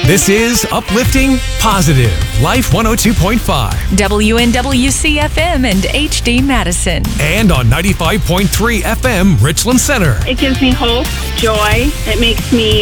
This is Uplifting Positive Life 102.5 WNWC-FM and HD Madison. and on 95.3 FM Richland Center. It gives me hope, joy. It makes me